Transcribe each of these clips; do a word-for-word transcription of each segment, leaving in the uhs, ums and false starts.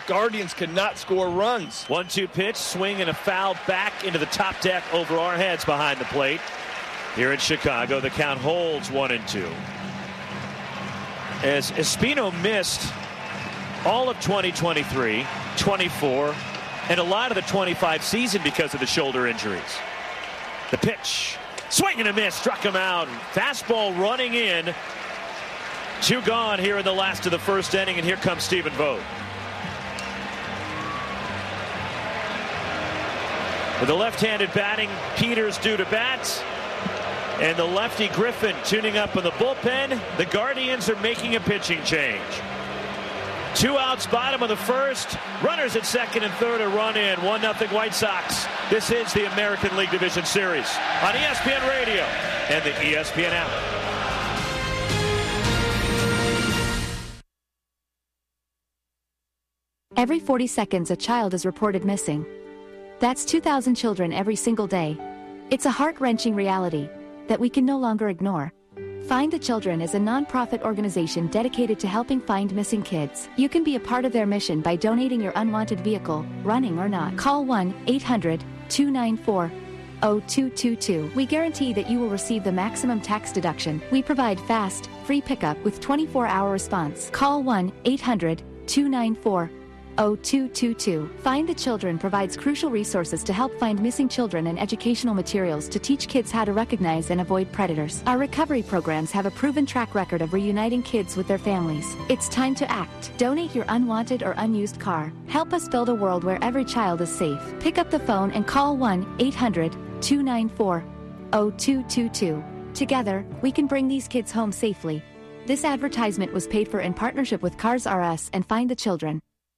Guardians cannot score runs. one two pitch, swing and a foul back into the top deck over our heads behind the plate. Here in Chicago, the count holds one and two. As Espino missed all of twenty twenty-three, twenty-four, and a lot of the twenty-five season because of the shoulder injuries. The pitch, swing and a miss, struck him out. Fastball running in. Two gone here in the last of the first inning, and here comes Stephen Vogt. With the left-handed batting, Peters due to bat. And the lefty Griffin tuning up in the bullpen. The Guardians are making a pitching change. Two outs, bottom of the first. Runners at second and third, a run in. one nothing White Sox. This is the American League Division Series on E S P N Radio and the E S P N app. Every forty seconds, a child is reported missing. That's two thousand children every single day. It's a heart-wrenching reality that we can no longer ignore. Find the Children is a non-profit organization dedicated to helping find missing kids. You can be a part of their mission by donating your unwanted vehicle, running or not. Call one eight hundred two nine four zero two two two. We guarantee that you will receive the maximum tax deduction. We provide fast, free pickup with twenty-four hour response. Call one eight hundred two nine four zero two two two. Find the Children provides crucial resources to help find missing children and educational materials to teach kids how to recognize and avoid predators. Our recovery programs have a proven track record of reuniting kids with their families. It's time to act. Donate your unwanted or unused car. Help us build a world where every child is safe. Pick up the phone and call one eight hundred two nine four zero two two two. Together, we can bring these kids home safely. This advertisement was paid for in partnership with Cars R Us and Find the Children.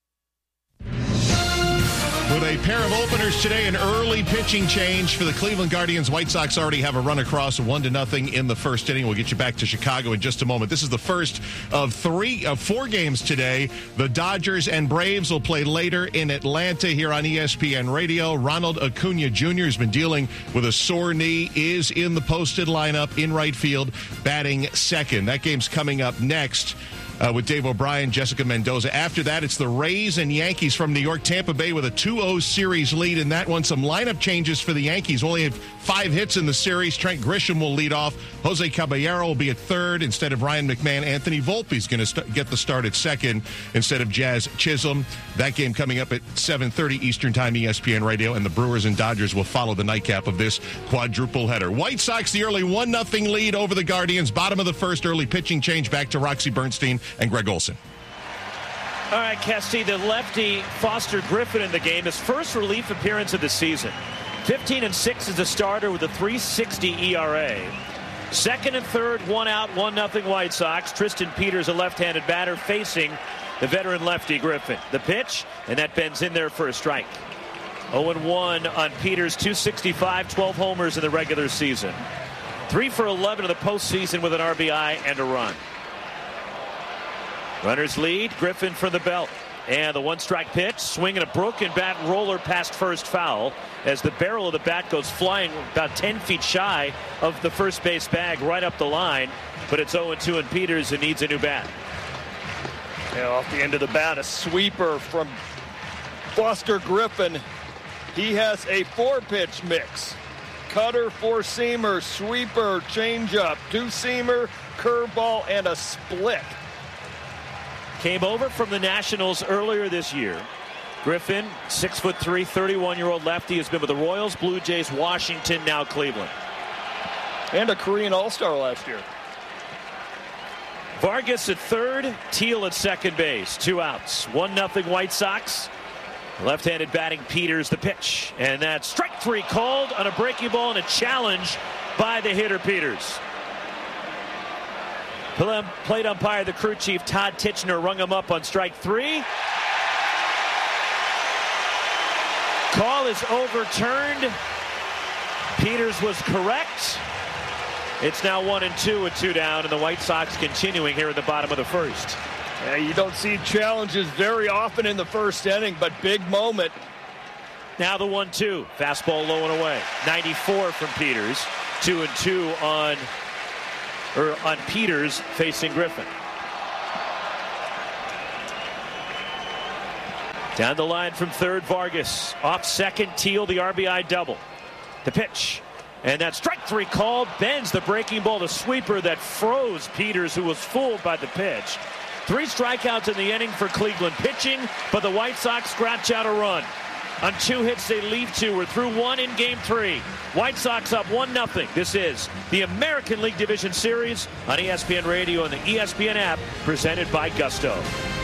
With a pair of openers today, an early pitching change for the Cleveland Guardians. White Sox already have a run across one to nothing in the first inning. We'll get you back to Chicago in just a moment. This is the first of three of four games today. The Dodgers and Braves will play later in Atlanta here on E S P N Radio. Ronald Acuna Junior has been dealing with a sore knee, is in the posted lineup in right field, batting second. That game's coming up next. Uh, with Dave O'Brien, Jessica Mendoza. After that, it's the Rays and Yankees from New York. Tampa Bay with a two oh series lead in that one. Some lineup changes for the Yankees. Only have five hits in the series. Trent Grisham will lead off. Jose Caballero will be at third instead of Ryan McMahon. Anthony Volpe is going to st- get the start at second instead of Jazz Chisholm. That game coming up at seven thirty Eastern Time, E S P N Radio, and the Brewers and Dodgers will follow the nightcap of this quadruple header. White Sox, the early one nothing lead over the Guardians. Bottom of the first, early pitching change back to Roxy Bernstein and Greg Olson. All right, Kesty, the lefty Foster Griffin in the game, his first relief appearance of the season. fifteen and six as a starter with a three sixty E R A. Second and third, one out, one nothing White Sox. Tristan Peters, a left-handed batter, facing the veteran lefty Griffin. The pitch, and that bends in there for a strike. oh and one on Peters, two sixty-five, twelve homers in the regular season. three for eleven in the postseason with an R B I and a run. Runners lead, Griffin for the belt. And the one-strike pitch, swing and a broken bat roller past first foul as the barrel of the bat goes flying about ten feet shy of the first base bag right up the line. But it's oh and two and Peters, who needs a new bat. Yeah, off the end of the bat, a sweeper from Foster Griffin. He has a four-pitch mix. Cutter, four-seamer, sweeper, changeup, two-seamer, curveball, and a split. Came over from the Nationals earlier this year. Griffin, six foot three, thirty-one-year-old lefty, has been with the Royals, Blue Jays, Washington, now Cleveland. And a Korean All-Star last year. Vargas at third, Teal at second base. Two outs. One nothing White Sox. Left-handed batting Peters, the pitch. And that's strike three called on a breaking ball and a challenge by the hitter Peters. Plate umpire, the crew chief, Todd Titchener, rung him up on strike three. Call is overturned. Peters was correct. It's now one and two with two down, and the White Sox continuing here in the bottom of the first. Yeah, you don't see challenges very often in the first inning, but big moment. Now the one two. Fastball low and away. ninety-four from Peters. Two and two on or on Peters facing Griffin. Down the line from third, Vargas. Off second, Teal, the R B I double. The pitch. And that strike three call bends the breaking ball, the sweeper that froze Peters, who was fooled by the pitch. Three strikeouts in the inning for Cleveland pitching, but the White Sox scratch out a run. On two hits, they leave two. We're through one in game three. White Sox up one nothing. This is the American League Division Series on E S P N Radio and the E S P N app, presented by Gusto.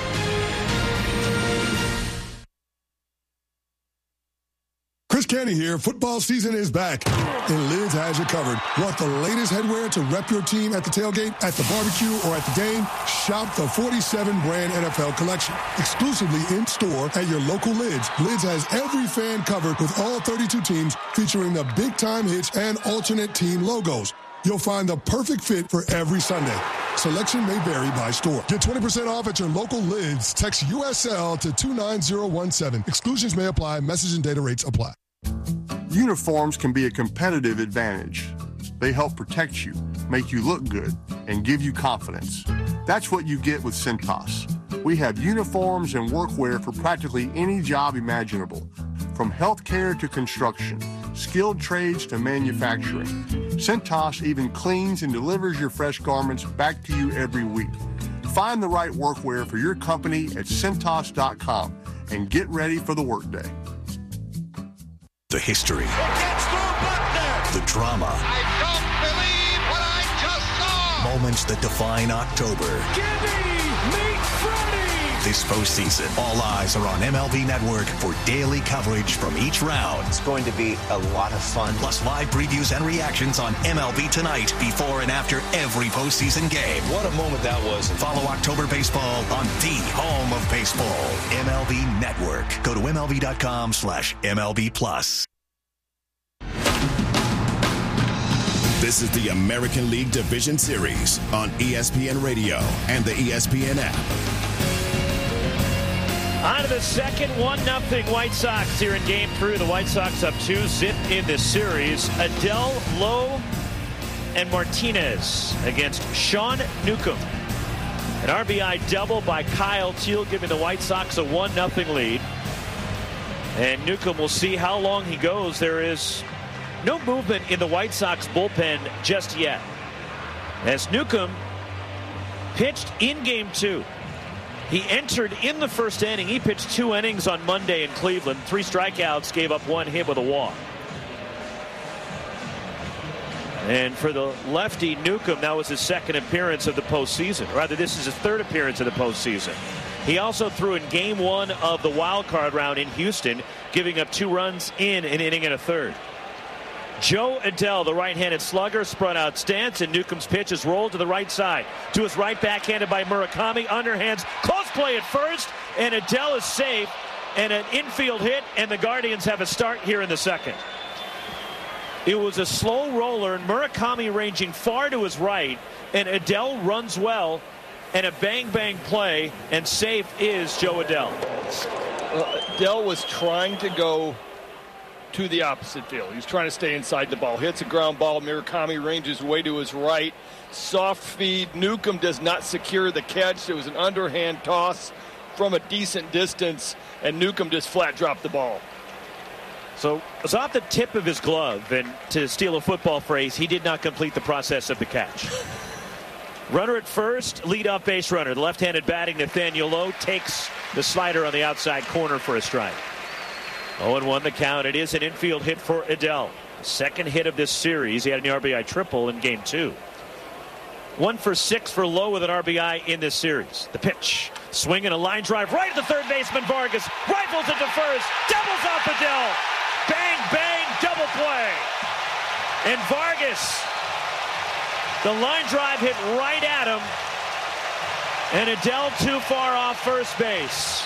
Chris Canty here. Football season is back, and Lids has you covered. Want the latest headwear to rep your team at the tailgate, at the barbecue, or at the game? Shop the forty-seven brand N F L collection. Exclusively in-store at your local Lids. Lids has every fan covered with all thirty-two teams, featuring the big-time hits and alternate team logos. You'll find the perfect fit for every Sunday. Selection may vary by store. Get twenty percent off at your local Lids. Text U S L to two nine zero one seven. Exclusions may apply. Message and data rates apply. Uniforms can be a competitive advantage. They help protect you, make you look good, and give you confidence. That's what you get with Cintas. We have uniforms and workwear for practically any job imaginable, from healthcare to construction, skilled trades to manufacturing. Cintas even cleans and delivers your fresh garments back to you every week. Find the right workwear for your company at Cintas dot com and get ready for the workday. The history. The drama. I don't believe what I just saw. Moments that define October. Gibby, meet Freddie. This postseason, all eyes are on M L B Network for daily coverage from each round. It's going to be a lot of fun. Plus live previews and reactions on M L B Tonight before and after every postseason game. What a moment that was. Follow October baseball on the home of baseball, M L B Network. Go to M L B dot com slash M L B plus. This is the American League Division Series on E S P N Radio and the E S P N app. On to the second, one nothing White Sox here in game three. The White Sox up two zip in this series. Adell, Lowe, and Martinez against Sean Newcomb. An R B I double by Kyle Teal, giving the White Sox a one nothing lead. And Newcomb will see how long he goes. There is no movement in the White Sox bullpen just yet, as Newcomb pitched in game two. He entered in the first inning. He pitched two innings on Monday in Cleveland. Three strikeouts, gave up one hit with a walk. And for the lefty, Newcomb, that was his second appearance of the postseason. Rather, this is his third appearance of the postseason. He also threw in game one of the wild card round in Houston, giving up two runs in an inning and a third. Joe Adell, the right-handed slugger, spread out stance, and Newcomb's pitch is rolled to the right side. To his right, backhanded by Murakami. Underhands, close play at first, and Adell is safe, and an infield hit, and the Guardians have a start here in the second. It was a slow roller, and Murakami ranging far to his right, and Adell runs well, and a bang-bang play, and safe is Joe Adell. Uh, Adell was trying to go to the opposite field. He's trying to stay inside the ball. Hits a ground ball. Murakami ranges way to his right. Soft feed. Newcomb does not secure the catch. It was an underhand toss from a decent distance, and Newcomb just flat dropped the ball. So it was off the tip of his glove, and to steal a football phrase, he did not complete the process of the catch. Runner at first, leadoff base runner. The left-handed batting Nathaniel Lowe takes the slider on the outside corner for a strike. oh and one the count. It is an infield hit for Adell. Second hit of this series. He had an R B I triple in game two. One for six for Lowe with an R B I in this series. The pitch. Swinging a line drive right at the third baseman Vargas. Rifles it to first. Doubles off Adell. Bang, bang, double play. And Vargas, the line drive hit right at him. And Adell too far off first base.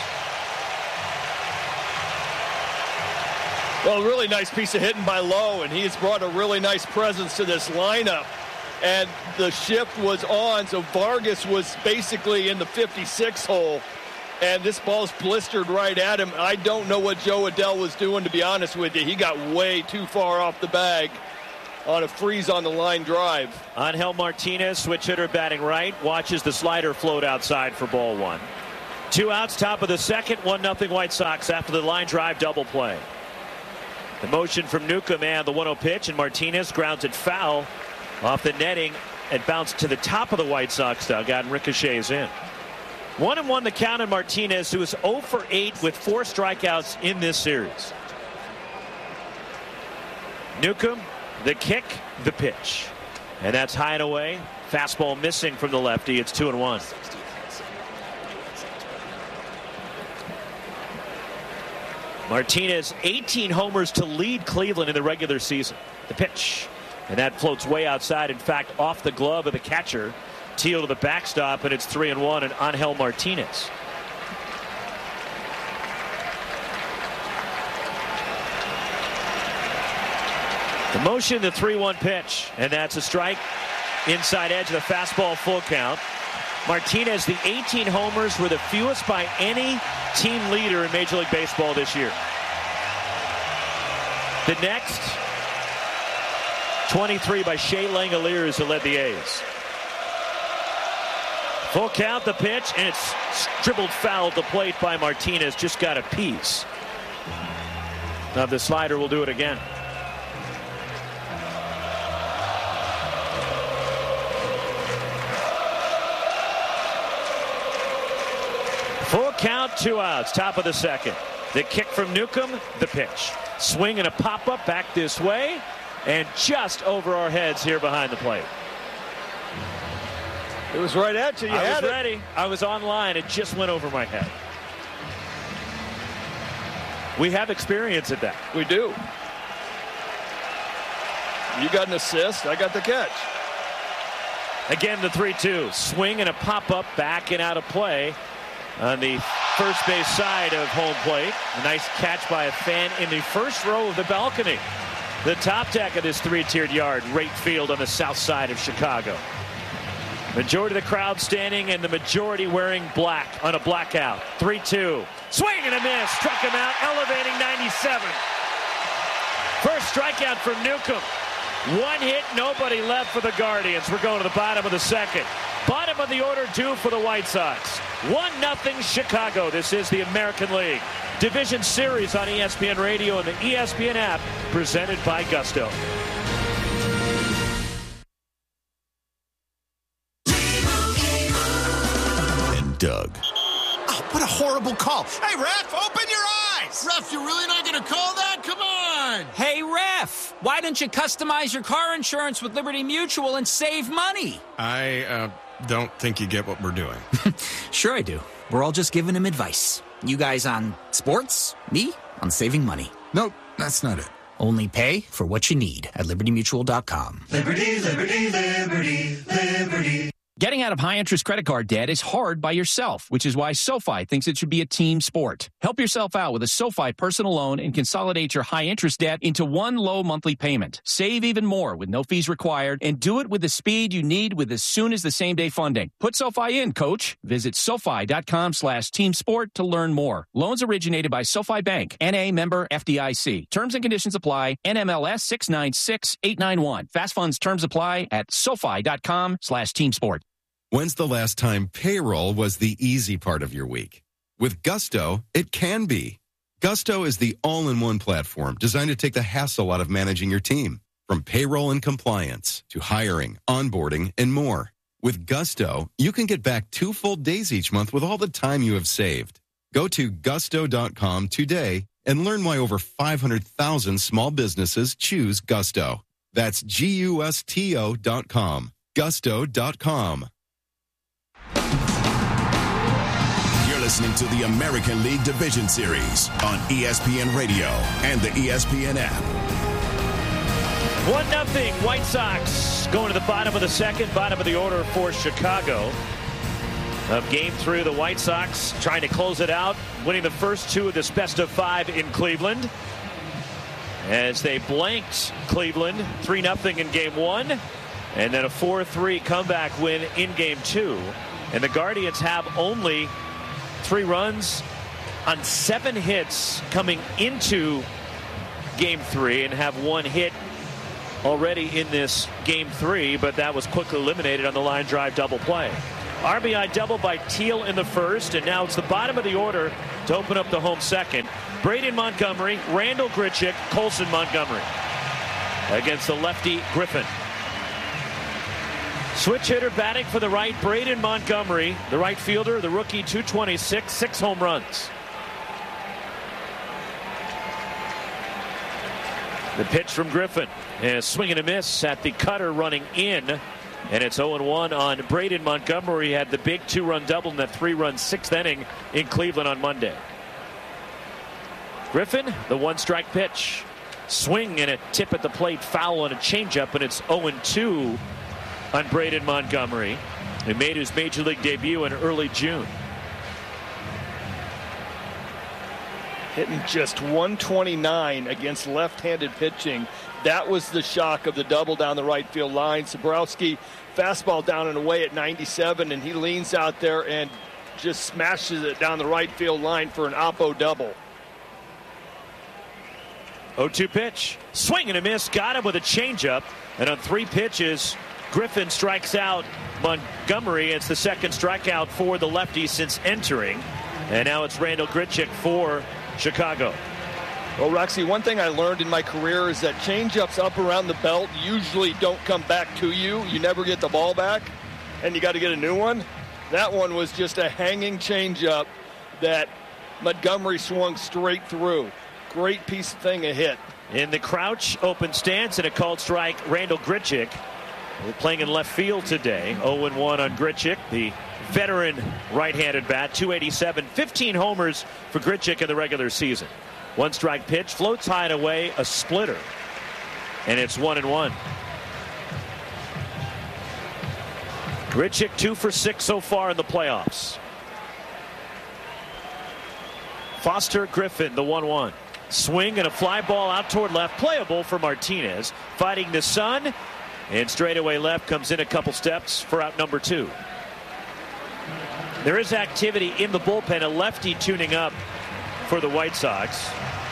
Well, a really nice piece of hitting by Lowe, and he has brought a really nice presence to this lineup. And the shift was on, so Vargas was basically in the fifty-six hole, and this ball's blistered right at him. I don't know what Joe Adell was doing, to be honest with you. He got way too far off the bag on a freeze on the line drive. Angel Martinez, switch hitter batting right, watches the slider float outside for ball one. Two outs, top of the second, one nothing White Sox after the line drive double play. The motion from Newcomb and the one oh pitch, and Martinez grounds it foul off the netting. It bounced to the top of the White Sox dugout and ricochets in. One and one the count on Martinez, who is oh for eight with four strikeouts in this series. Newcomb, the kick, the pitch. And that's high and away. Fastball missing from the lefty. It's two and one. Martinez, eighteen homers to lead Cleveland in the regular season. The pitch. And that floats way outside. In fact, off the glove of the catcher. Teal to the backstop, and it's three and one. And Angel Martinez. The motion, the three one pitch, and that's a strike. Inside edge of the fastball, full count. Martinez, the eighteen homers were the fewest by any team leader in Major League Baseball this year. The next, twenty-three by Shea Langeliers, who led the A's. Full count, the pitch, and it's dribbled foul at the plate by Martinez. Just got a piece. Now the slider will do it again. Full count, two outs, top of the second. The kick from Newcomb, the pitch. Swing and a pop-up back this way, and just over our heads here behind the plate. It was right at you. You I had was it. ready. I was online. It just went over my head. We have experience at that. We do. You got an assist. I got the catch. Again, the three two. Swing and a pop-up back and out of play on the first base side of home plate. A nice catch by a fan in the first row of the balcony. The top deck of this three-tiered yard, right field on the south side of Chicago. Majority of the crowd standing and the majority wearing black on a blackout. three two. Swing and a miss. Struck him out, elevating ninety-seven. First strikeout from Newcomb. One hit, nobody left for the Guardians. We're going to the bottom of the second. Bottom of the order due for the White Sox. one nothing Chicago. This is the American League Division Series on E S P N Radio and the E S P N app, presented by Gusto. And Doug. Oh, what a horrible call. Hey, ref, open your eyes. Ref, you're really not going to call that? Come on. Hey, ref, why don't you customize your car insurance with Liberty Mutual and save money? I uh, don't think you get what we're doing. Sure I do. We're all just giving him advice. You guys on sports, me on saving money. Nope, that's not it. Only pay for what you need at liberty mutual dot com. Liberty, liberty, liberty, liberty. Getting out of high-interest credit card debt is hard by yourself, which is why SoFi thinks it should be a team sport. Help yourself out with a SoFi personal loan and consolidate your high-interest debt into one low monthly payment. Save even more with no fees required, and do it with the speed you need with as soon as the same-day funding. Put SoFi in, coach. Visit SoFi.com slash team sport to learn more. Loans originated by SoFi Bank, N A member F D I C. Terms and conditions apply. N M L S six nine six eight nine one. Fast funds terms apply at SoFi.com slash team sport. When's the last time payroll was the easy part of your week? With Gusto, it can be. Gusto is the all-in-one platform designed to take the hassle out of managing your team. From payroll and compliance to hiring, onboarding, and more. With Gusto, you can get back two full days each month with all the time you have saved. Go to gusto dot com today and learn why over five hundred thousand small businesses choose Gusto. That's G U S T O dot com. gusto dot com. You're listening to the American League Division Series on E S P N Radio and the E S P N app. one nothing White Sox going to the bottom of the second, bottom of the order for Chicago. Of game three, the White Sox trying to close it out, winning the first two of this best of five in Cleveland. As they blanked Cleveland three nothing in game one, and then a four three comeback win in game two. And the Guardians have only three runs on seven hits coming into game three and have one hit already in this game three, but that was quickly eliminated on the line drive double play. R B I double by Teal in the first, and now it's the bottom of the order to open up the home second. Braden Montgomery, Randall Grichuk, Colson Montgomery against the lefty Griffin. Switch hitter batting for the right, Braden Montgomery, the right fielder, the rookie, two twenty-six, six home runs. The pitch from Griffin, and a swing and a miss at the cutter running in, and it's oh and one on Braden Montgomery. He had the big two-run double in that three-run sixth inning in Cleveland on Monday. Griffin, the one-strike pitch. Swing and a tip at the plate, foul on a changeup, and it's oh and two on Braden Montgomery. He made his major league debut in early June. Hitting just one twenty-nine against left-handed pitching. That was the shock of the double down the right field line. Zabrowski, fastball down and away at ninety-seven, and he leans out there and just smashes it down the right field line for an Oppo double. oh two pitch. Swing and a miss. Got him with a changeup. And on three pitches, Griffin strikes out Montgomery. It's the second strikeout for the lefty since entering. And now it's Randall Grichuk for Chicago. Well, Roxy, one thing I learned in my career is that changeups up around the belt usually don't come back to you. You never get the ball back, and you got to get a new one. That one was just a hanging changeup that Montgomery swung straight through. Great piece of thing, a hit. In the crouch, open stance, and a called strike, Randall Grichuk. We're playing in left field today. oh and one on Grichuk, the veteran right-handed bat, two eighty-seven, fifteen homers for Grichuk in the regular season. One strike pitch, floats high and away, a splitter, and it's one and one. Grichuk two for six so far in the playoffs. Foster Griffin, the one one. Swing and a fly ball out toward left, playable for Martinez. Fighting the sun, and straightaway left, comes in a couple steps for out number two. There is activity in the bullpen, a lefty tuning up for the White Sox.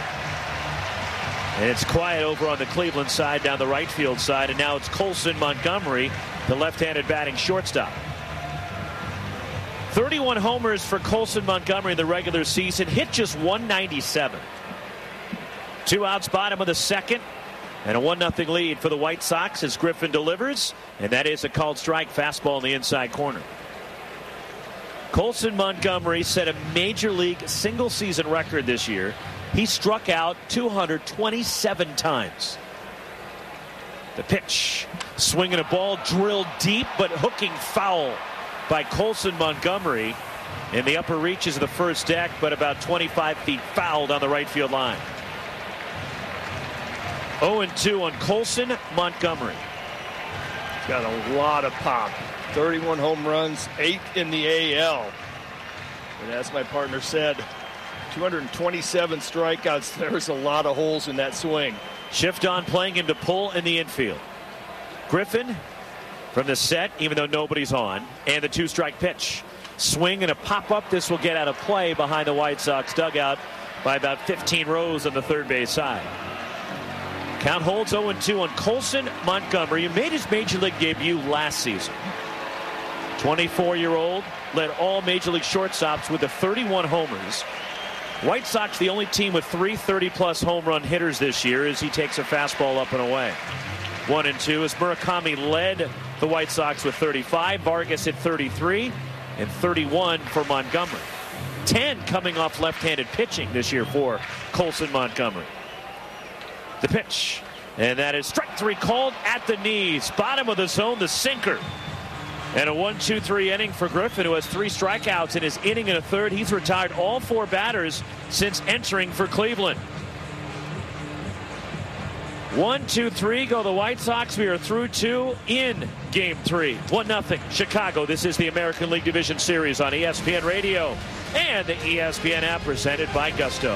And it's quiet over on the Cleveland side, down the right field side, and now it's Colson Montgomery, the left-handed batting shortstop. thirty-one homers for Colson Montgomery in the regular season, hit just one ninety-seven. Two outs, bottom of the second, and a one nothing lead for the White Sox as Griffin delivers, and that is a called strike, fastball in the inside corner. Colson Montgomery set a major league single season record this year. He struck out two hundred twenty-seven times. The pitch, swinging a ball drilled deep but hooking foul by Colson Montgomery in the upper reaches of the first deck, but about twenty-five feet fouled on the right field line. oh and two on Colson Montgomery. He's got a lot of pop. thirty-one home runs, eight in the A L. And as my partner said, two hundred twenty-seven strikeouts. There's a lot of holes in that swing. Shift on, playing him to pull in the infield. Griffin from the set, even though nobody's on, and the two-strike pitch. Swing and a pop-up. This will get out of play behind the White Sox dugout by about fifteen rows on the third base side. Count holds oh and two on Colson Montgomery, who made his major league debut last season. twenty-four-year-old led all major league shortstops with the thirty-one homers. White Sox the only team with three thirty-plus home run hitters this year as he takes a fastball up and away. One and two as Murakami led the White Sox with thirty-five. Vargas hit thirty-three and thirty-one for Montgomery. ten coming off left-handed pitching this year for Colson Montgomery. The pitch, and that is strike three called at the knees. Bottom of the zone, the sinker. And a one two three inning for Griffin, who has three strikeouts in his inning and a third. He's retired all four batters since entering for Cleveland. One, two, three go the White Sox. We are through two in game three. One nothing Chicago. This is the American League Division Series on E S P N Radio and the E S P N app, presented by Gusto.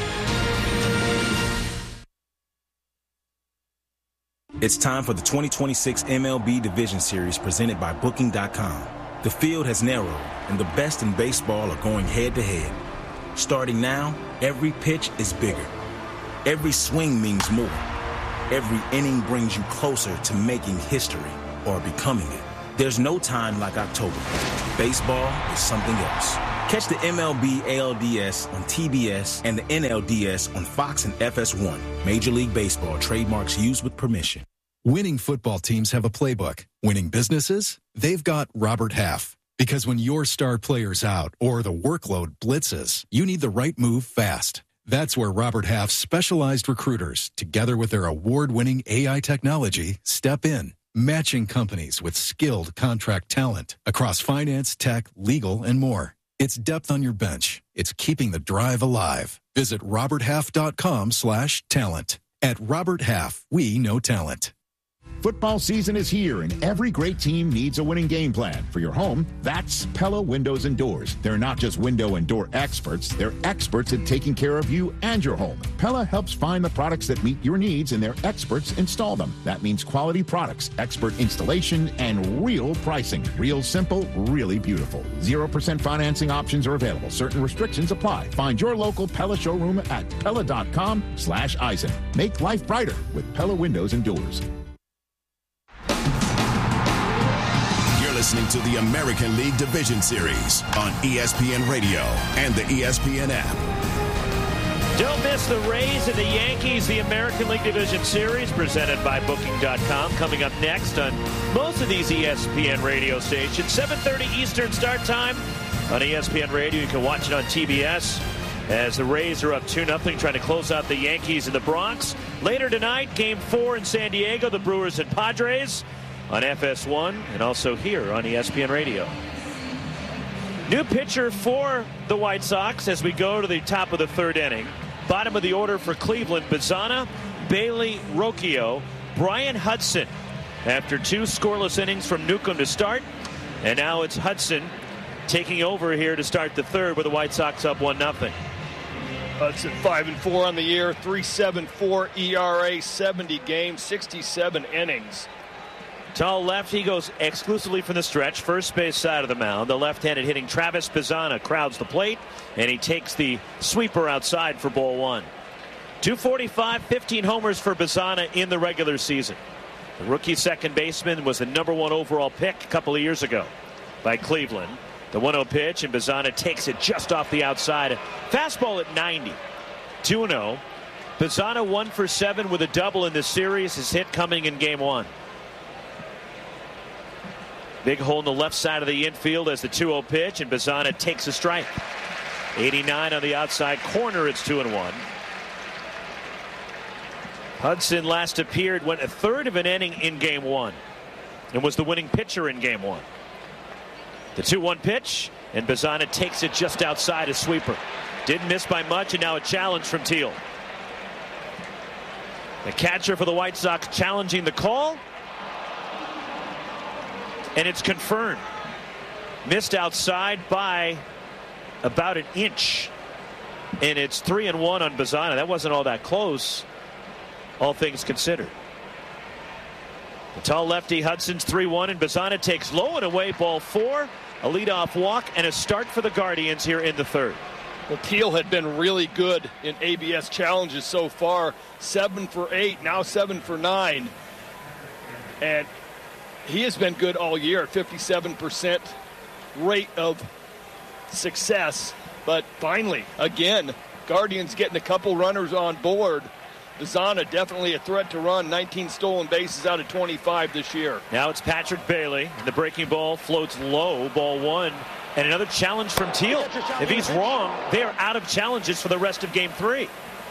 It's time for the twenty twenty-six M L B Division Series presented by Booking dot com. The field has narrowed, and the best in baseball are going head-to-head. Starting now, every pitch is bigger. Every swing means more. Every inning brings you closer to making history or becoming it. There's no time like October. Baseball is something else. Catch the M L B A L D S on T B S and the N L D S on Fox and F S one. Major League Baseball trademarks used with permission. Winning football teams have a playbook. Winning businesses? They've got Robert Half. Because when your star player's out or the workload blitzes, you need the right move fast. That's where Robert Half's specialized recruiters, together with their award-winning A I technology, step in, matching companies with skilled contract talent across finance, tech, legal, and more. It's depth on your bench. It's keeping the drive alive. Visit roberthalf.com slash talent. At Robert Half, we know talent. Football season is here, and every great team needs a winning game plan. For your home, that's Pella Windows and Doors. They're not just window and door experts, they're experts at taking care of you and your home. Pella helps find the products that meet your needs, and their experts install them. That means quality products, expert installation, and real pricing. Real simple, really beautiful. zero percent financing options are available. Certain restrictions apply. Find your local Pella showroom at Pella.com slash Eisen. Make life brighter with Pella Windows and Doors. Listening to the American League Division Series on E S P N Radio and the E S P N app. Don't miss the Rays and the Yankees, the American League Division Series presented by Booking dot com. Coming up next on most of these E S P N radio stations, seven thirty Eastern start time on E S P N Radio. You can watch it on T B S as the Rays are up two nothing, trying to close out the Yankees in the Bronx. Later tonight, game four in San Diego, the Brewers and Padres on F S one and also here on E S P N Radio. New pitcher for the White Sox as we go to the top of the third inning. Bottom of the order for Cleveland, Bazzana, Bailey, Rocchio, Brian Hudson. After two scoreless innings from Newcomb to start, and now it's Hudson taking over here to start the third with the White Sox up one nothing. Hudson five and four on the year, three point seven four E R A, seventy games, sixty-seven innings. Tall lefty goes exclusively from the stretch, first base side of the mound. The left-handed hitting Travis Bazzana crowds the plate, and he takes the sweeper outside for ball one. two forty-five, fifteen homers for Bazzana in the regular season. The rookie second baseman was the number one overall pick a couple of years ago by Cleveland. The one oh pitch, and Bazzana takes it just off the outside. Fastball at ninety. two oh. Bazzana one for seven with a double in the series. His hit coming in game one. Big hole in the left side of the infield as the two oh pitch, and Bazzana takes a strike. eighty-nine on the outside corner. It's two and one. Hudson last appeared, went a third of an inning in game one, and was the winning pitcher in game one. The two one pitch, and Bazzana takes it just outside a sweeper. Didn't miss by much, and now a challenge from Teal. The catcher for the White Sox challenging the call. And it's confirmed. Missed outside by about an inch. And it's three and one on Bazzana. That wasn't all that close, all things considered. The tall lefty Hudson's three one, and Bazzana takes low and away, ball four. A leadoff walk and a start for the Guardians here in the third. Well, Teal had been really good in A B S challenges so far. Seven for eight, now seven for nine. And he has been good all year, fifty-seven percent rate of success. But finally, again, Guardians getting a couple runners on board. Bazzana definitely a threat to run. nineteen stolen bases out of twenty-five this year. Now it's Patrick Bailey. The breaking ball floats low, ball one. And another challenge from Teal. If he's wrong, they are out of challenges for the rest of game three.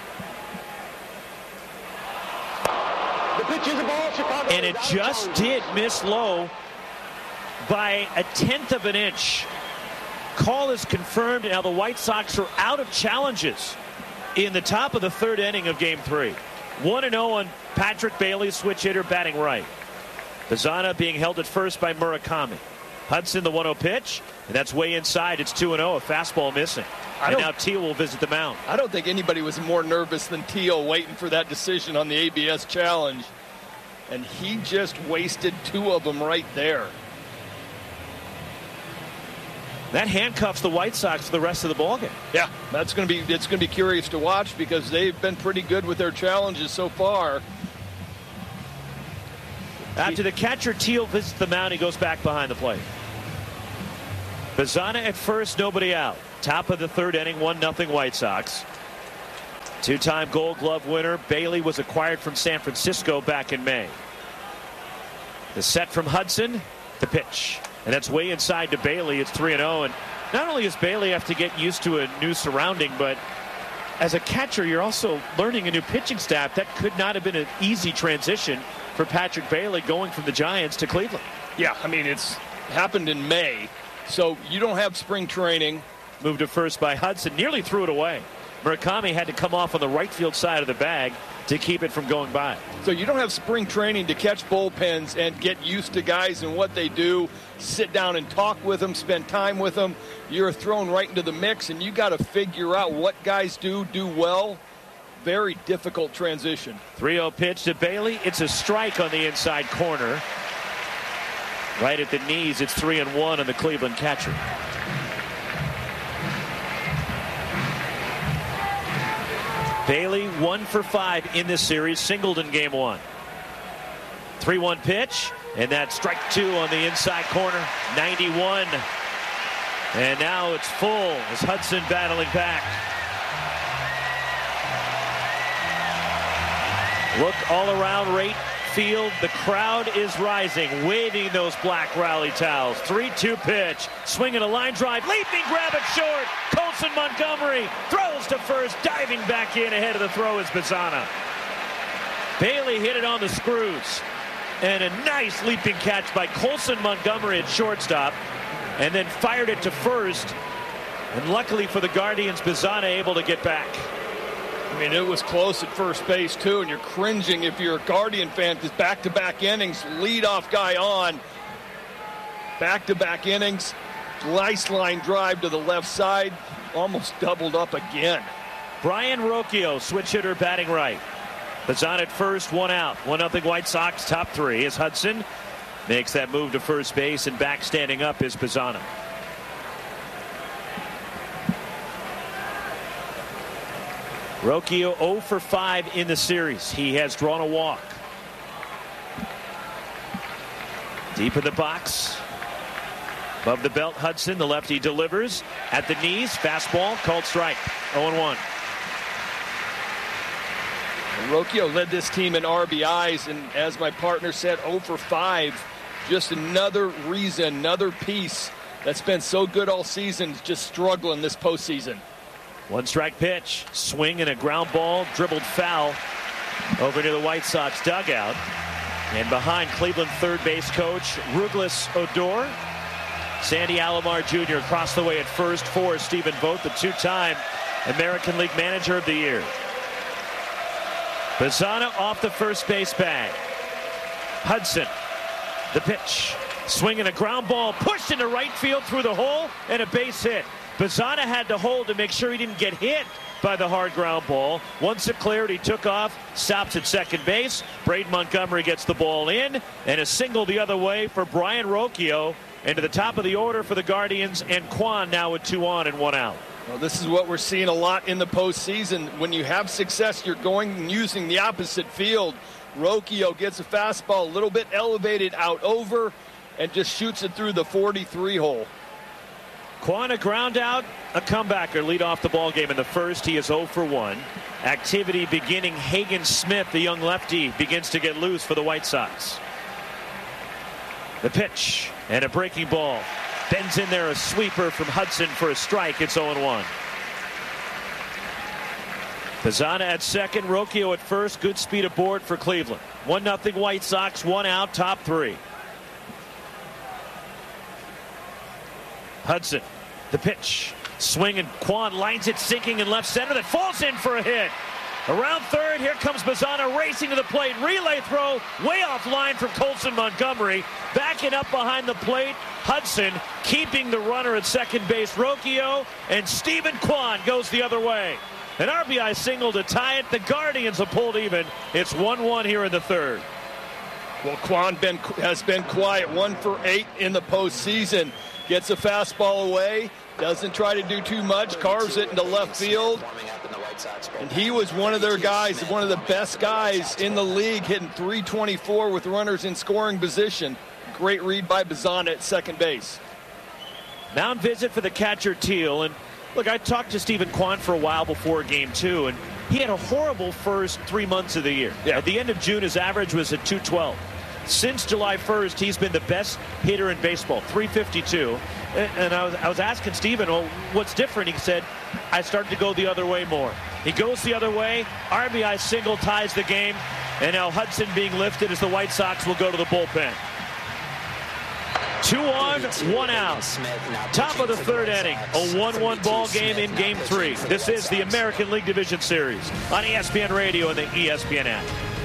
And it just did miss low by a tenth of an inch. Call is confirmed, and now the White Sox are out of challenges in the top of the third inning of game three. one and oh on Patrick Bailey, switch hitter, batting right. Bazzana being held at first by Murakami. Hudson, the one oh pitch, and that's way inside. It's two and oh, a fastball missing. And now Teal will visit the mound. I don't think anybody was more nervous than Teal waiting for that decision on the A B S challenge. And he just wasted two of them right there. That handcuffs the White Sox for the rest of the ballgame. Yeah, that's going to be it's going to be curious to watch because they've been pretty good with their challenges so far. After the catcher Teal visits the mound, he goes back behind the plate. Bazzana at first, nobody out. Top of the third inning, one nothing White Sox. Two-time Gold Glove winner Bailey was acquired from San Francisco back in May. The set from Hudson, the pitch. And that's way inside to Bailey. It's three and oh. And not only does Bailey have to get used to a new surrounding, but as a catcher, you're also learning a new pitching staff. That could not have been an easy transition for Patrick Bailey going from the Giants to Cleveland. Yeah, I mean, it's happened in May. So you don't have spring training. Moved to first by Hudson, nearly threw it away. Murakami had to come off on the right field side of the bag to keep it from going by. So you don't have spring training to catch bullpens and get used to guys and what they do, sit down and talk with them, spend time with them. You're thrown right into the mix, and you got to figure out what guys do, do well. Very difficult transition. three oh pitch to Bailey. It's a strike on the inside corner. Right at the knees, it's three and one on the Cleveland catcher. Bailey one for five in this series, singled in game one. three one pitch, and that's strike two on the inside corner, ninety-one. And now it's full as Hudson battling back. Look all around right field. The crowd is rising, waving those black rally towels. three two pitch, swinging a line drive, leaping grab it short. Colson Montgomery throws to first, diving back in. Ahead of the throw is Bazzana. Bailey hit it on the screws, and a nice leaping catch by Colson Montgomery at shortstop, and then fired it to first. And luckily for the Guardians, Bazzana able to get back. I mean, it was close at first base, too, and you're cringing if you're a Guardian fan because back-to-back innings, leadoff guy on. Back-to-back innings, nice line drive to the left side, almost doubled up again. Brian Rocchio, switch hitter, batting right. Bazzana at first, one out. one nothing White Sox, top three as Hudson makes that move to first base, and back standing up is Bazzana. Rocchio oh for five in the series. He has drawn a walk. Deep in the box. Above the belt, Hudson, the lefty, delivers at the knees. Fastball, called strike. oh and one. Rocchio led this team in R B Is, and as my partner said, oh for five. Just another reason, another piece that's been so good all season, just struggling this postseason. One strike pitch, swing and a ground ball, dribbled foul over to the White Sox dugout. And behind Cleveland third base coach Rouglis Odor, Sandy Alomar Junior across the way at first for Stephen Vogt, the two-time American League Manager of the Year. Bazzana off the first base bag. Hudson, the pitch, swinging a ground ball, pushed into right field through the hole, and a base hit. Bazzana had to hold to make sure he didn't get hit by the hard ground ball. Once it cleared, he took off, stops at second base. Braden Montgomery gets the ball in, and a single the other way for Brian Rocchio. And to the top of the order for the Guardians, and Kwan now with two on and one out. Well, this is what we're seeing a lot in the postseason. When you have success, you're going and using the opposite field. Rocchio gets a fastball a little bit elevated out over and just shoots it through the forty-three hole. Kwan, a ground out, a comebacker, lead off the ball game in the first. He is oh for one. Activity beginning. Hagen Smith, the young lefty, begins to get loose for the White Sox. The pitch and a breaking ball. Bends in there, a sweeper from Hudson for a strike. It's oh and one. Bazzana at second, Rocchio at first. Good speed aboard for Cleveland. one nothing White Sox, one out, top three. Hudson, the pitch, swing, and Kwan lines it sinking in left center. That falls in for a hit. Around third, here comes Bazzana racing to the plate. Relay throw, way off line from Colson Montgomery. Backing up behind the plate, Hudson keeping the runner at second base, Rocchio, and Stephen Kwan goes the other way. An R B I single to tie it. The Guardians have pulled even. It's one one here in the third. Well, Kwan been, has been quiet, one for eight in the postseason. Gets a fastball away, doesn't try to do too much, carves it into left field. And he was one of their guys, one of the best guys in the league, hitting three twenty-four with runners in scoring position. Great read by Bazana at second base. Mound visit for the catcher, Teal. And look, I talked to Stephen Kwan for a while before game two, and he had a horrible first three months of the year. Yeah. At the end of June, his average was at two twelve. Since July first, he's been the best hitter in baseball, three fifty-two. And I was, I was asking Stephen, well, what's different? He said, I started to go the other way more. He goes the other way. R B I single ties the game. And now Hudson being lifted as the White Sox will go to the bullpen. Two on, one out. Top of the third inning. A one one ball game in game three. This is the American League Division Series on E S P N Radio and the E S P N app.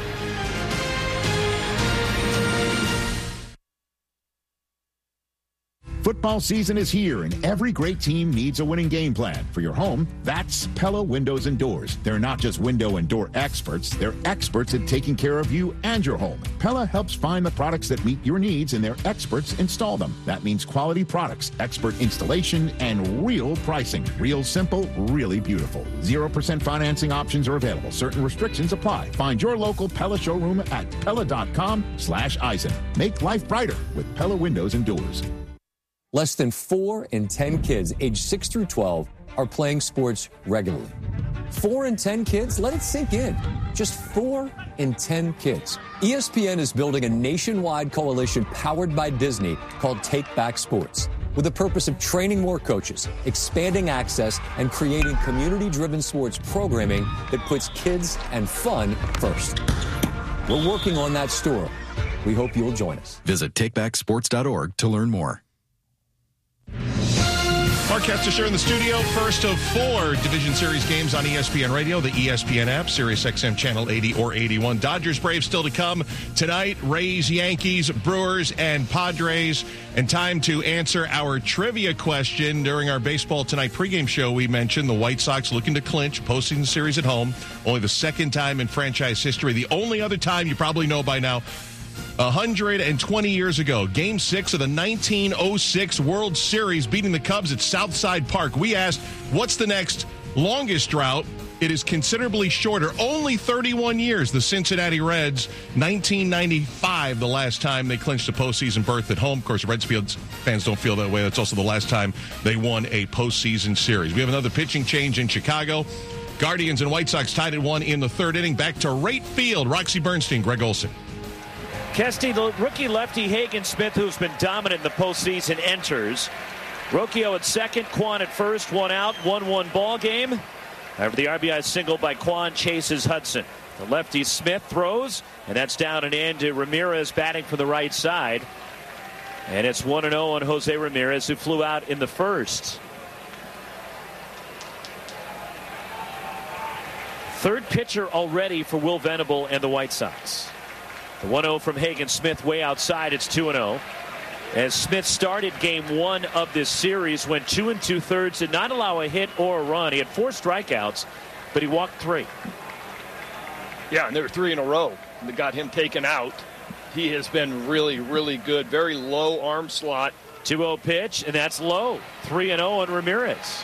Football season is here, and every great team needs a winning game plan. For your home, that's Pella Windows and Doors. They're not just window and door experts, they're experts at taking care of you and your home. Pella helps find the products that meet your needs, and their experts install them. That means quality products, expert installation, and real pricing. Real simple, really beautiful. zero percent financing options are available. Certain restrictions apply. Find your local Pella showroom at Pella.com slash Eisen. Make life brighter with Pella Windows and Doors. Less than four in ten kids aged six through twelve are playing sports regularly. Four in ten kids? Let it sink in. Just four in ten kids. E S P N is building a nationwide coalition powered by Disney called Take Back Sports, with the purpose of training more coaches, expanding access, and creating community-driven sports programming that puts kids and fun first. We're working on that story. We hope you'll join us. Visit take back sports dot org to learn more. Mark Kestisher in the studio. First of four Division Series games on E S P N Radio, the E S P N app, Sirius X M Channel eighty or eighty-one. Dodgers, Braves still to come tonight. Rays, Yankees, Brewers, and Padres. And time to answer our trivia question. During our Baseball Tonight pregame show, we mentioned the White Sox looking to clinch postseason series at home. Only the second time in franchise history. The only other time, you probably know by now, one hundred twenty years ago, Game six of the nineteen oh six World Series, beating the Cubs at Southside Park. We asked, what's the next longest drought? It is considerably shorter, only thirty-one years. The Cincinnati Reds, nineteen ninety-five, the last time they clinched a postseason berth at home. Of course, Reds fans don't feel that way. That's also the last time they won a postseason series. We have another pitching change in Chicago. Guardians and White Sox tied at one in the third inning. Back to right field. Roxy Bernstein, Greg Olson. Kesty, the rookie lefty Hagen Smith, who's been dominant in the postseason, enters. Rocchio at second, Kwan at first, one out, one one ball game. However, the R B I single by Kwan chases Hudson. The lefty Smith throws, and that's down and in to Ramirez batting from the right side. And it's one and oh on Jose Ramirez, who flew out in the first. Third pitcher already for Will Venable and the White Sox. The one oh from Hagen Smith way outside. It's two and oh. As Smith started game one of this series, went two and two thirds, did not allow a hit or a run. He had four strikeouts, but he walked three. Yeah, and there were three in a row that got him taken out. He has been really, really good. Very low arm slot. two oh pitch, and that's low. three and oh on Ramirez.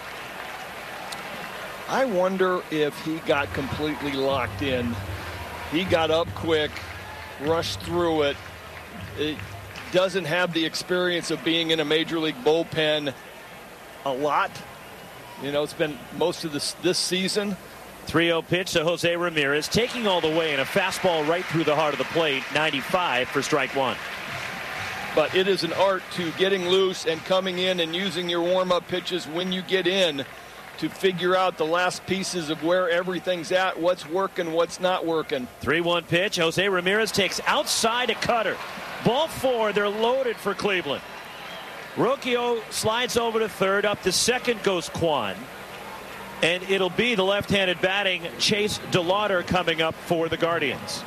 I wonder if he got completely locked in. He got up quick, rushed through it. It doesn't have the experience of being in a major league bullpen a lot. You know, it's been most of this this season. three oh pitch to Jose Ramirez, taking all the way, and a fastball right through the heart of the plate. ninety-five for strike one. But it is an art to getting loose and coming in and using your warm-up pitches when you get in to figure out the last pieces of where everything's at, what's working, what's not working. three one pitch. Jose Ramirez takes outside a cutter. Ball four. They're loaded for Cleveland. Rocchio slides over to third. Up to second goes Kwan. And it'll be the left-handed batting Chase DeLauder coming up for the Guardians.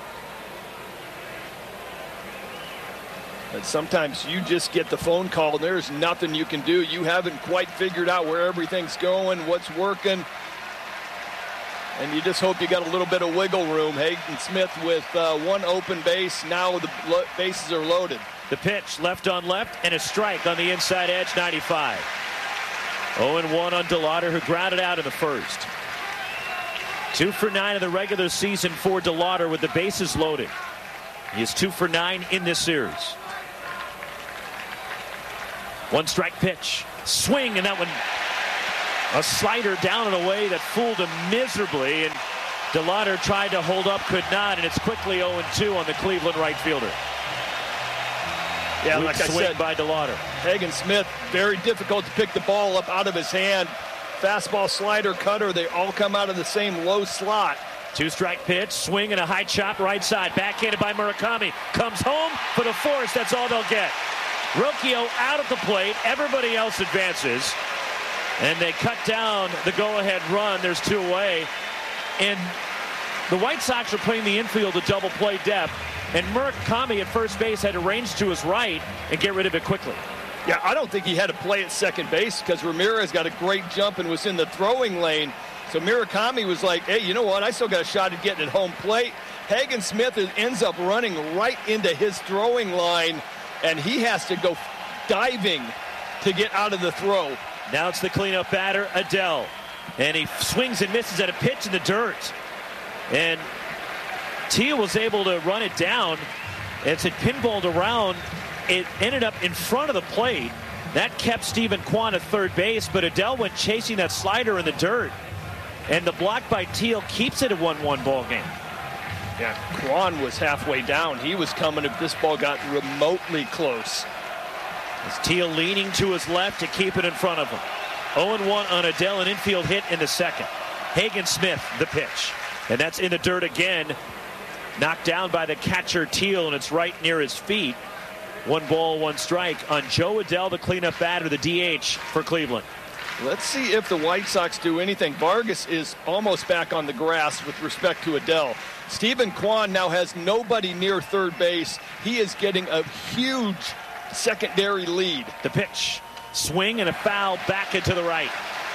But sometimes you just get the phone call and there's nothing you can do. You haven't quite figured out where everything's going, what's working. And you just hope you got a little bit of wiggle room. Hagen Smith with uh, one open base. Now the bases are loaded. The pitch left on left and a strike on the inside edge, ninety-five. oh and one on DeLauder, who grounded out in the first. Two for nine in the regular season for DeLauder with the bases loaded. He is two for nine in this series. One strike pitch. Swing, and that one, a slider down and away that fooled him miserably. And DeLauder tried to hold up, could not, and it's quickly oh and two on the Cleveland right fielder. Yeah, Weak like I swing said, by DeLauder. Hagen Smith, very difficult to pick the ball up out of his hand. Fastball, slider, cutter, they all come out of the same low slot. Two strike pitch, swing and a high chop right side. Backhanded by Murakami. Comes home for the force. That's all they'll get. Rocchio out at the plate. Everybody else advances. And they cut down the go-ahead run. There's two away. And the White Sox are playing the infield to double play depth. And Murakami at first base had to range to his right and get rid of it quickly. Yeah, I don't think he had to play at second base because Ramirez got a great jump and was in the throwing lane. So Murakami was like, hey, you know what? I still got a shot at getting at home plate. Hagen Smith ends up running right into his throwing line, and he has to go diving to get out of the throw. Now it's the cleanup batter, Adell. And he swings and misses at a pitch in the dirt. And Teal was able to run it down. As it pinballed around, it ended up in front of the plate. That kept Stephen Kwan at third base, but Adell went chasing that slider in the dirt. And the block by Teal keeps it a one one ball game. Yeah, Kwan was halfway down. He was coming if this ball got remotely close. As Teal leaning to his left to keep it in front of him. oh and one on Adell, an infield hit in the second. Hagen Smith, the pitch. And that's in the dirt again. Knocked down by the catcher Teal, and it's right near his feet. One ball, one strike on Joe Adell, the cleanup batter, the D H for Cleveland. Let's see if the White Sox do anything. Vargas is almost back on the grass with respect to Adell. Stephen Kwan now has nobody near third base. He is getting a huge secondary lead. The pitch. Swing and a foul back into the right.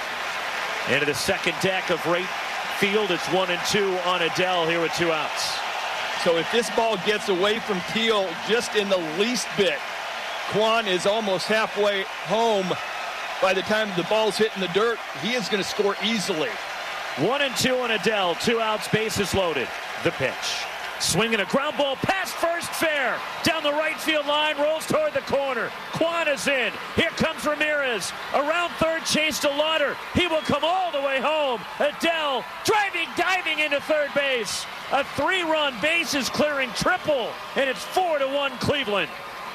Into the second deck of right field. It's one and two on Adell here with two outs. So if this ball gets away from Teal just in the least bit, Kwan is almost halfway home. By the time the ball's hitting the dirt, he is going to score easily. One and two on Adell. Two outs, bases loaded. The pitch. Swinging a ground ball past first, fair. Down the right field line, rolls toward the corner. Kwan is in. Here comes Ramirez. Around third, chase DeLauder. He will come all the way home. Adell driving, diving into third base. A three-run bases clearing triple, and it's four to one Cleveland.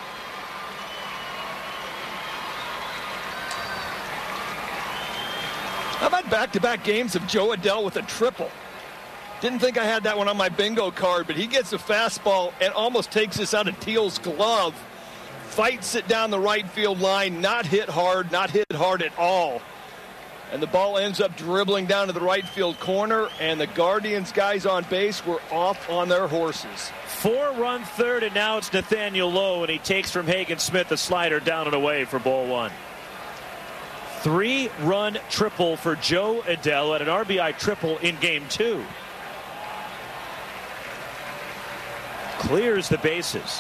How about back-to-back games of Joe Adell with a triple? Didn't think I had that one on my bingo card, but he gets a fastball and almost takes this out of Teal's glove. Fights it down the right field line, not hit hard, not hit hard at all. And the ball ends up dribbling down to the right field corner, and the Guardians guys on base were off on their horses. Four-run third, and now it's Nathaniel Lowe, and he takes from Hagen Smith the slider down and away for ball one. Three-run triple for Joe Adell at an R B I triple in game two. Clears the bases.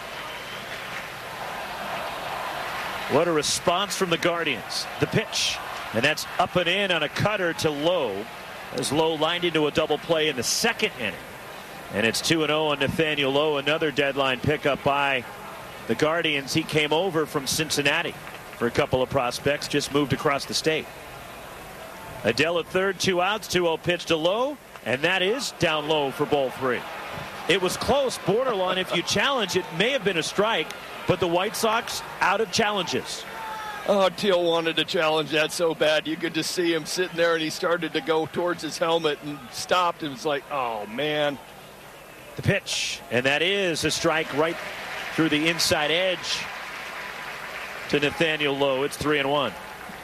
What a response from the Guardians. The pitch. And that's up and in on a cutter to Lowe. As Lowe lined into a double play in the second inning. And it's two and oh on Nathaniel Lowe. Another deadline pickup by the Guardians. He came over from Cincinnati for a couple of prospects, just moved across the state. Adell at third, two outs, two oh pitch to Lowe, and that is down low for ball three. It was close, borderline. If you challenge, it may have been a strike, but the White Sox out of challenges. Oh, Teal wanted to challenge that so bad. You could just see him sitting there, and he started to go towards his helmet and stopped. It was like, oh, man. The pitch, and that is a strike right through the inside edge to Nathaniel Lowe. It's three and one.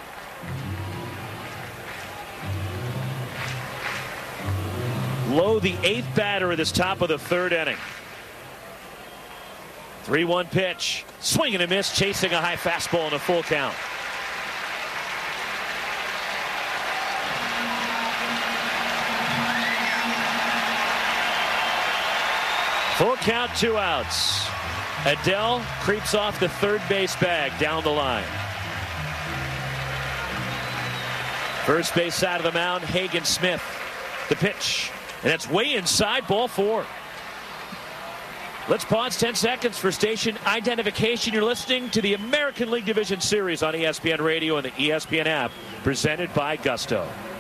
Lowe, the eighth batter of this top of the third inning. three one pitch. Swing and a miss, chasing a high fastball in a full count. Full count, two outs. Adell creeps off the third base bag down the line. First base side of the mound, Hagen Smith. The pitch. And it's way inside, ball four. Let's pause ten seconds for station identification. You're listening to the American League Division Series on E S P N Radio and the E S P N app, presented by Gusto.